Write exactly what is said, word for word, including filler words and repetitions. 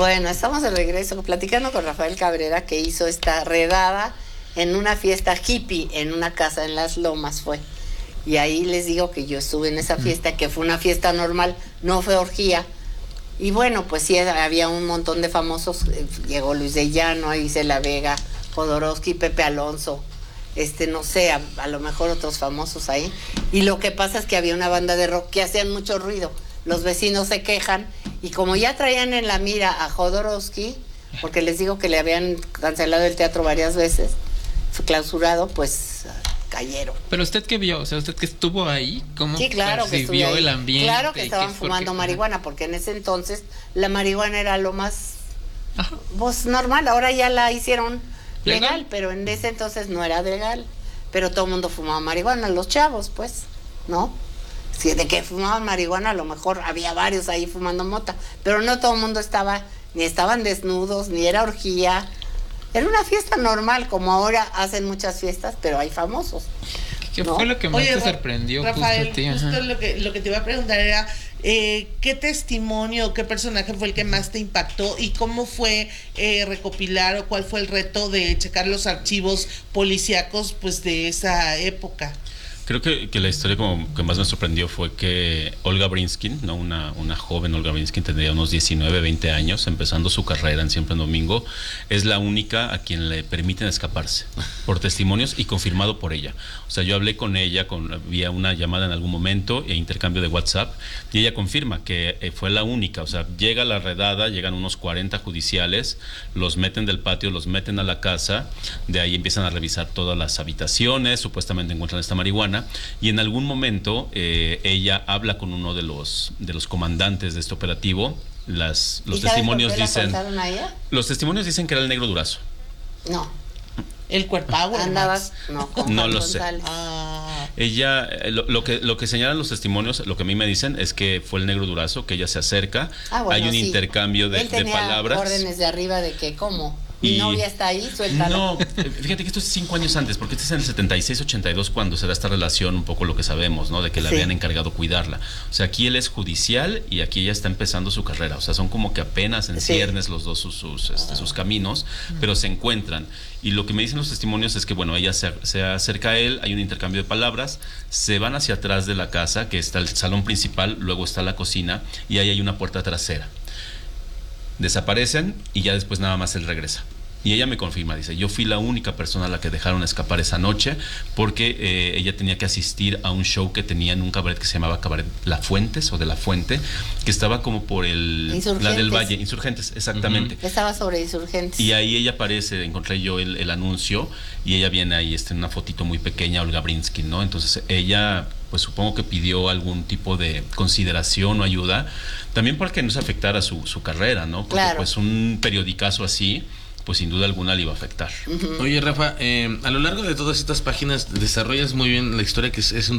Bueno, estamos de regreso platicando con Rafael Cabrera, que hizo esta redada en una fiesta hippie en una casa en Las Lomas fue. Y ahí les digo que yo estuve en esa fiesta, que fue una fiesta normal, no fue orgía. Y bueno, pues sí, había un montón de famosos. Llegó Luis de Llano, Isela Vega, Jodorowsky, Pepe Alonso, este, no sé, a, a lo mejor otros famosos ahí. Y lo que pasa es que había una banda de rock que hacían mucho ruido. Los vecinos se quejan y como ya traían en la mira a Jodorowsky, porque les digo que le habían cancelado el teatro varias veces, fue clausurado, pues cayeron. Pero usted que vio, o sea, usted que estuvo ahí, ¿cómo sí, claro que estuve ahí. El ambiente? Claro que estaban que fumando porque... marihuana, porque en ese entonces la marihuana era lo más pues, normal. Ahora ya la hicieron legal, legal, pero en ese entonces no era legal. Pero todo el mundo fumaba marihuana, los chavos, pues, ¿no? Si de que fumaban marihuana, a lo mejor había varios ahí fumando mota, pero no todo el mundo estaba, ni estaban desnudos, ni era orgía. Era una fiesta normal, como ahora hacen muchas fiestas, pero hay famosos. ¿Qué ¿no? fue lo que más Oye, te sorprendió? Rafael, justo, a ti? justo lo que, lo que te iba a preguntar era, eh, ¿qué testimonio, qué personaje fue el que más te impactó y cómo fue eh, recopilar o cuál fue el reto de checar los archivos policíacos pues de esa época? Creo que, que la historia como que más me sorprendió fue que Olga Brinskin, ¿no? una, una joven Olga Brinskin, tendría unos diecinueve, veinte años, empezando su carrera en Siempre en Domingo, es la única a quien le permiten escaparse, por testimonios y confirmado por ella. O sea, yo hablé con ella con, vía una llamada en algún momento e intercambio de WhatsApp, y ella confirma que eh, fue la única. O sea, llega la redada, llegan unos cuarenta judiciales, los meten del patio, los meten a la casa, de ahí empiezan a revisar todas las habitaciones, supuestamente encuentran esta marihuana, y en algún momento eh, ella habla con uno de los de los comandantes de este operativo. Las, los testimonios dicen a ella? Los testimonios dicen que era el Negro Durazo. No. El cuerpagua. Andabas, no, con no lo González. sé. Ah. Ella, lo, lo que lo que señalan los testimonios, lo que a mí me dicen es que fue el Negro Durazo, que ella se acerca, ah, bueno, hay un sí. intercambio de, Él tenía de palabras. órdenes de arriba de que, ¿cómo? Mi y... novia está ahí, suéltala. No, fíjate que esto es cinco años antes, porque este es en el setenta y seis, ochenta y dos cuando se da esta relación, un poco lo que sabemos, ¿no? De que le sí. habían encargado cuidarla. O sea, aquí él es judicial y aquí ella está empezando su carrera. O sea, son como que apenas en sí. ciernes los dos sus, sus, este, sus caminos, pero se encuentran. Y lo que me dicen los testimonios es que, bueno, ella se, se acerca a él, hay un intercambio de palabras, se van hacia atrás de la casa, que está el salón principal, luego está la cocina, y ahí hay una puerta trasera. Desaparecen y ya después nada más él regresa. Y ella me confirma, dice, yo fui la única persona a la que dejaron escapar esa noche porque eh, ella tenía que asistir a un show que tenía en un cabaret que se llamaba Cabaret La Fuentes o de La Fuente, que estaba como por el... La del Valle, Insurgentes, exactamente. Uh-huh. Estaba sobre Insurgentes. Y ahí ella aparece, encontré yo el, el anuncio y ella viene ahí este, en una fotito muy pequeña, Olga Brinskin, ¿no? Entonces ella, pues supongo que pidió algún tipo de consideración o ayuda, también para que no se afectara su, su carrera, ¿no? Porque claro. pues un periodicazo así... pues sin duda alguna le iba a afectar. Uh-huh. Oye, Rafa, eh, a lo largo de todas estas páginas desarrollas muy bien la historia, que es, es un